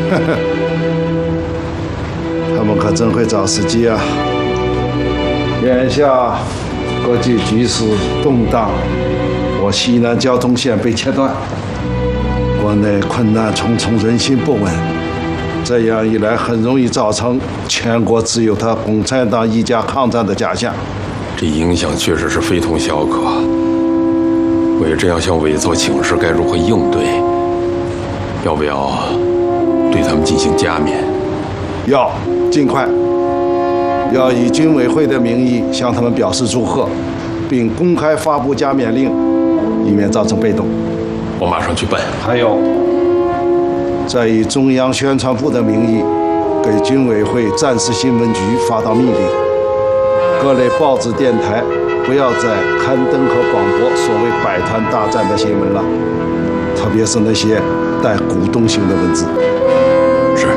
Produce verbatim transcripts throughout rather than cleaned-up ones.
他们可真会找时机啊！眼下国际局势动荡，我西南交通线被切断，国内困难重重，人心不稳。这样一来，很容易造成全国只有他共产党一家抗战的假象。 这影响确实是非同小可。为这样向伪造请示，该如何应对？要不要对他们进行加冕？ 要，尽快。要以军委会的名义向他们表示祝贺，并公开发布加冕令，以免造成被动。 我马上去办。 还有，再以中央宣传部的名义，给军委会战时新闻局发到密令，各类报纸、电台不要再刊登和广播所谓百团大战的新闻了，特别是那些带鼓动性的文字。 是。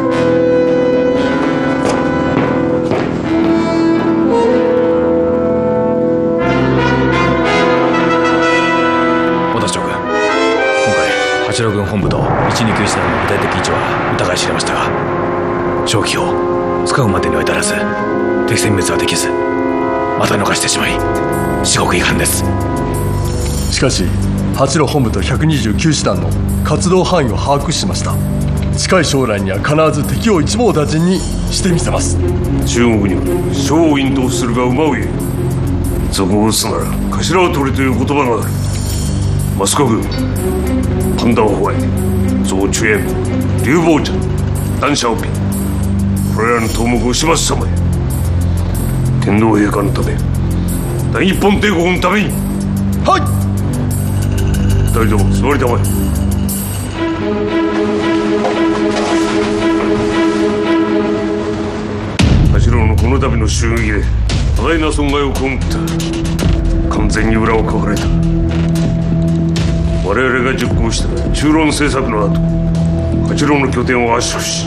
八郎軍本部といちにきゅう師団の具体的位置は疑い知れましたが、勝機を使うまでには至らず、敵殲滅はできず、また逃してしまい、至極遺憾です。 しかし八郎本部とひゃくにじゅうきゅう師団の活動範囲を把握しました。近い将来には必ず敵を一網打尽にしてみせます。 中国には小院とするが馬を言え、賊を撃つなら頭を取れという言葉がある。マスコ軍、彭道会、左中燕、劉伯珍、段小平、これらの頭目を始末様へ。天皇陛下のため、大日本帝国のために。 はい。 二人とも座りたまえ。八郎のこの度の襲撃で多大な損害を被った。完全に裏をかかれた。我々が実行した中論政策の後、八郎の拠点を圧縮し、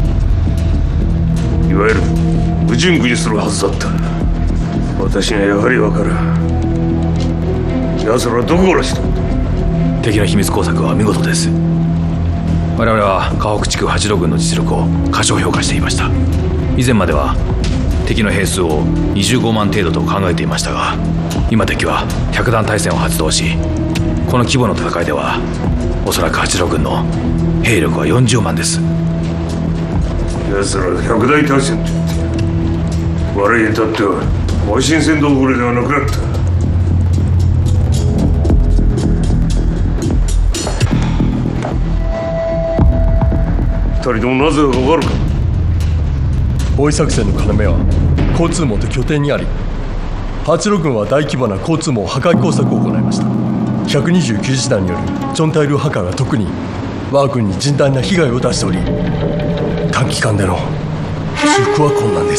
いわゆる無人区にするはずだった。私にはやはり分からん。奴らはどこからした？ 敵の秘密工作は見事です。我々は河北地区八郎軍の実力を過小評価していました。以前までは敵の兵数をにじゅうごまん程度と考えていましたが、今敵は百段大戦を発動し、この規模の戦いではおそらく八郎軍の兵力はよんじゅうまんです。 奴らが百大大戦と言って我々にとっては和親戦どころではなくなった。二人ともなぜだか分かるか？ 包囲作戦の要は交通網と拠点にあり、八郎軍は大規模な交通網破壊工作を行いました。ひゃくにじゅうきゅう師団によるジョンタイル破壊は特に我が軍に甚大な被害を出しており、短期間での修復は困難です。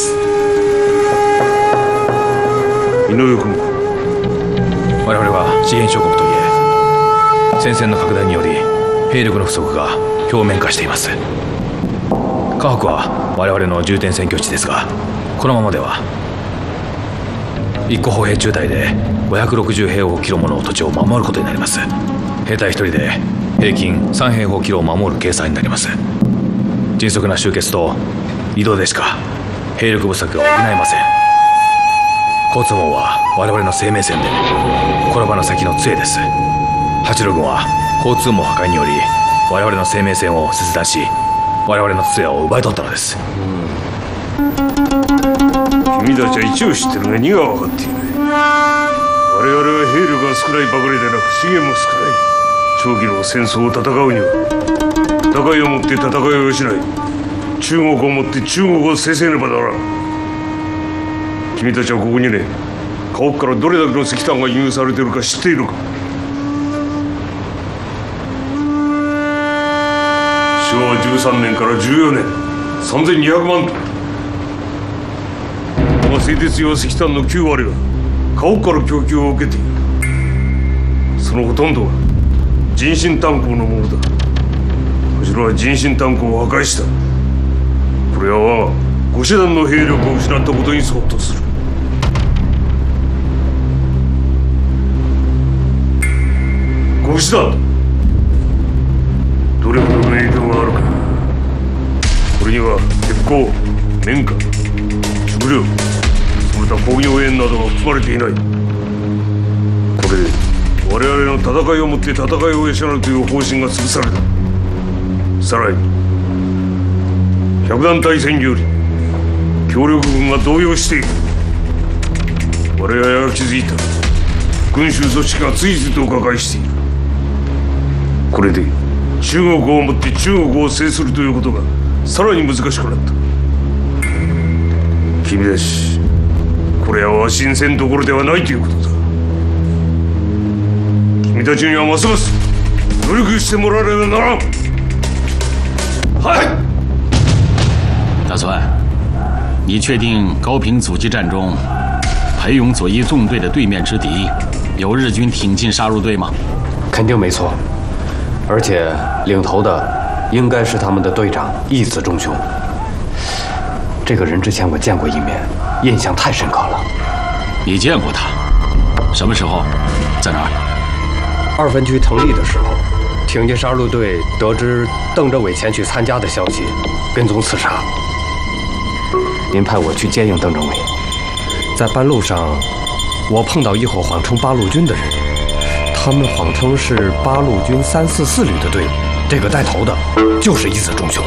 井上君、 我々は資源小国といえ、戦線の拡大により兵力の不足が表面化しています。河北は我々の重点選挙地ですが、このままではいっこ歩兵中隊でごひゃくろくじゅう平方キロもの土地を守ることになります。兵隊ひとりで平均さん平方キロを守る計算になります。迅速な集結と移動でしか兵力不足が補えません。交通網は我々の生命線で、この場の先の杖です。八郎軍は交通網破壊により我々の生命線を切断し、我々の杖を奪い取ったのです。 君たちは一応知ってるがにが分かっていない。我々は兵力が少ないばかりでなく資源も少ない。長期の戦争を戦うには戦いをもって戦いをしない、中国をもって中国を制せねばならん。君たちはここにね、河北からどれだけの石炭が輸入されているか知っているか？しょうわじゅうさんねんからじゅうよねん、さんぜんにひゃくまんトン。製鉄用石炭のきゅうわりが河北から供給を受けている。そのほとんどは人心炭鉱のものだ。八郎は人心炭鉱を破壊した。これは我が五師団の兵力を失ったことに相当する。五師団だ。どれほどの影響があるか鋼、綿花、食料、その他工業塩などは含まれていない。これで我々の戦いをもって戦いを養うという方針が潰された。さらに百団大戦により協力軍が動揺している。我々が築いた群衆組織が次々と瓦解している。これで中国をもって中国を制するということがさらに難しくなった。君たち、これは和親戦どころではないということだ。君たちにはますます努力してもらわねばならん。はい。 大孙，你确定高平阻击战中裴勇左翼纵队的对面之敌有日军挺进杀戮队吗？ 肯定没错，而且领头的应该是他们的队长义子中雄。这个人之前我见过一面，印象太深刻了。 你见过他？什么时候？在哪儿？ 二分区成立的时候，挺进杀戮队得知邓政委前去参加的消息，跟踪刺杀。您派我去接应邓政委，在半路上，我碰到一伙谎称八路军的人，他们谎称是八路军三四四旅的队伍，这个带头的就是义子中雄。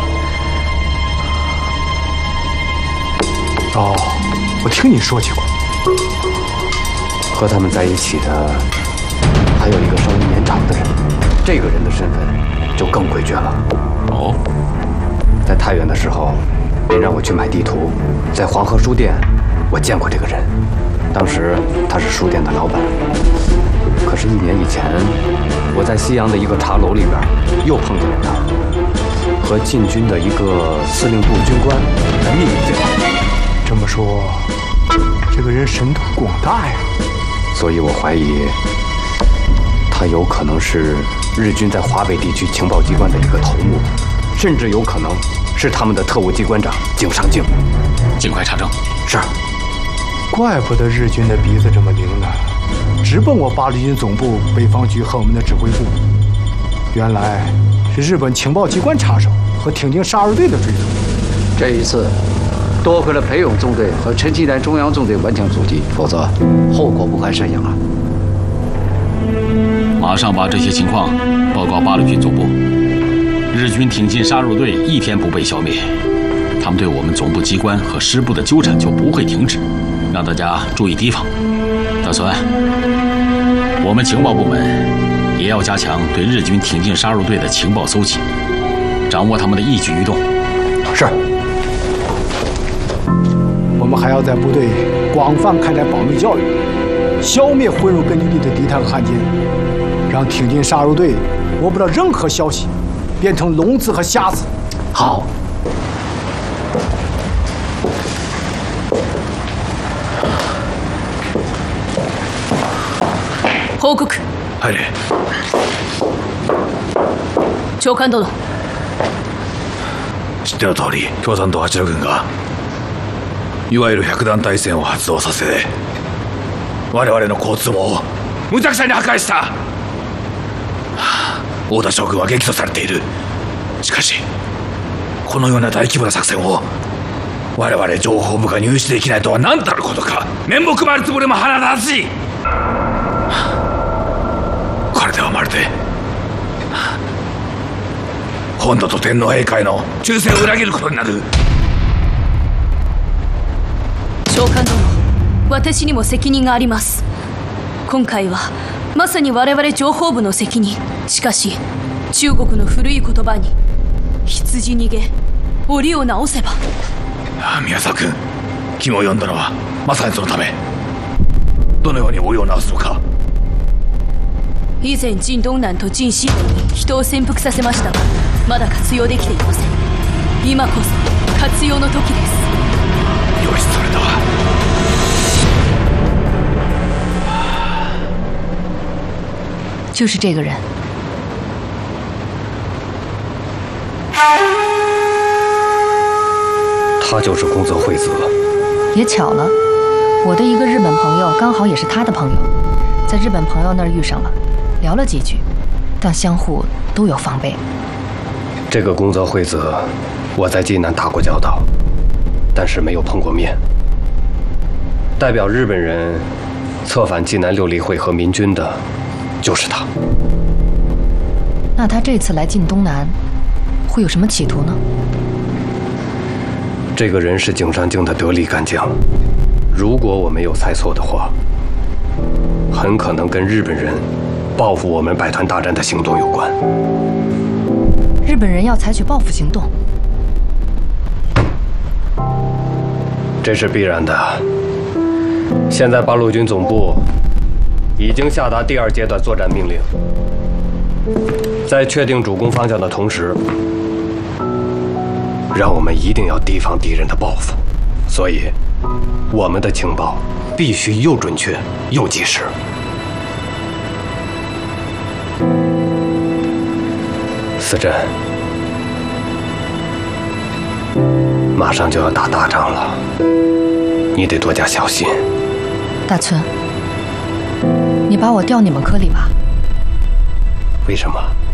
哦，我听你说起过。 和他们在一起的还有一个稍微年长的人，这个人的身份就更诡谲了。 哦， 在太原的时候，您让我去买地图，在黄河书店，我见过这个人。当时他是书店的老板。可是，一年以前，我在西阳的一个茶楼里边又碰见了他，和晋军的一个司令部军官在秘密接触。 这么说，这个人神通广大呀。 所以我怀疑，他有可能是日军在华北地区情报机关的一个头目，甚至有可能是他们的特务机关长井上敬。 尽快查证。 是。 怪不得日军的鼻子这么灵呢，直奔我八路军总部北方局和我们的指挥部。原来是日本情报机关插手和挺进杀戮队的追逐。 这一次多亏了裴勇纵队和陈其南中央纵队顽强阻击，否则后果不堪设想啊！ 马上把这些情况报告八路军总部。日军挺进杀戮队一天不被消灭，他们对我们总部机关和师部的纠缠就不会停止，让大家注意提防。大孙，我们情报部门也要加强对日军挺进杀戮队的情报搜集，掌握他们的一举一动。 是。 我们还要在部队广泛开展保密教育，消灭混入根据地的敌台和汉奸，让挺进杀戮队摸不到任何消息，变成聋子和瞎子。 好。 報告。 入れ。 長官殿。 知っての通り、共産党八路軍がいわゆる百団大戦を発動させ、我々の交通網を無茶苦茶に破壊した。大田将軍は激怒されている。しかしこのような大規模な作戦を我々情報部が入手できないとは何たることか。面目もあるつもりも腹立たしい。これではまるで本土と天皇陛下への忠誠を裏切ることになる。 長官殿、私にも責任があります。今回はまさに我々情報部の責任。しかし中国の古い言葉に羊逃げ檻を直せば。 宮沢君、君を呼んだのはまさにそのため。どのように檻を直すのか。 以前陳東南と陳思に人を潜伏させましたが、まだ活用できていません。今こそ活用の時です。 よし、それだ。 就是这个人。 他就是宫泽惠子。 也巧了，我的一个日本朋友刚好也是他的朋友，在日本朋友那儿遇上了，聊了几句，但相互都有防备。 这个宫泽惠子我在济南打过交道，但是没有碰过面。代表日本人策反济南六例会和民军的，就是他。 那他这次来晋东南，会有什么企图呢？ 这个人是景山靖的得力干将，如果我没有猜错的话，很可能跟日本人报复我们百团大战的行动有关。 日本人要采取报复行动， 这是必然的。现在八路军总部已经下达第二阶段作战命令，在确定主攻方向的同时，让我们一定要提防敌人的报复。所以，我们的情报必须又准确又及时。司镇，马上就要打大仗了，你得多加小心。 大村，你把我调你们科里吧。 为什么？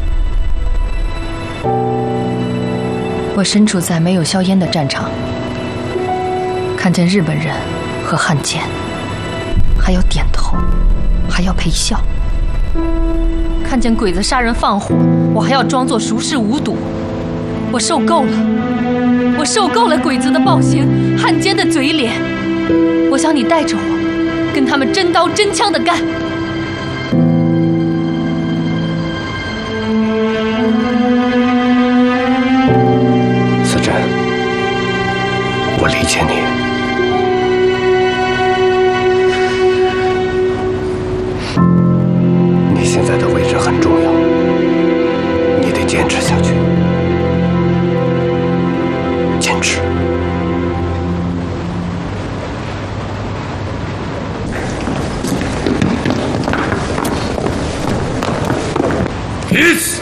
我身处在没有硝烟的战场，看见日本人和汉奸，还要点头，还要陪笑；看见鬼子杀人放火，我还要装作熟视无睹。我受够了，我受够了鬼子的暴行，汉奸的嘴脸。我想你带着我，跟他们真刀真枪的干。 司镇，我理解你。你现在的位置很重要，你得坚持下去。坚持。 Yes。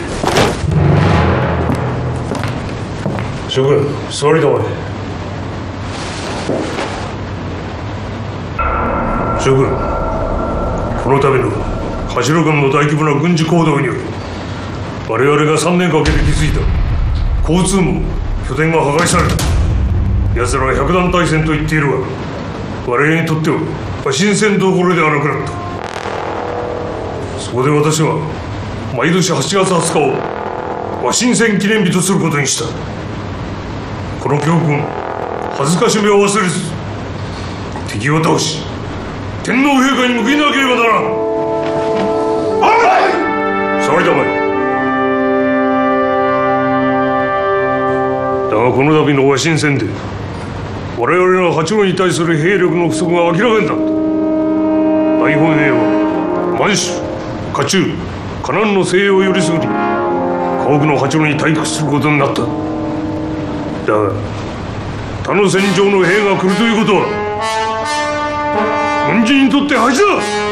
諸君、座りたまえ。諸君、この度の八路軍の大規模な軍事行動により、我々が三年かけて築いた交通網、拠点が破壊された。奴らは百段大戦と言っているが、我々にとっては馬新戦どころではなくなった。そこで私は毎年はちがつはつかを馬新戦記念日とすることにした。この教訓、恥ずかしめを忘れず、敵を倒し、天皇陛下に報いなければならん。はい。座りたまえ。だがこの度の和親戦で、我々の八路に対する兵力の不足が明らかになった。大本営は満州、甲中、河南の西洋よりすぐり、家屋の八路に退屈することになった。だが他の戦場の兵が来るということは軍人にとって恥だ。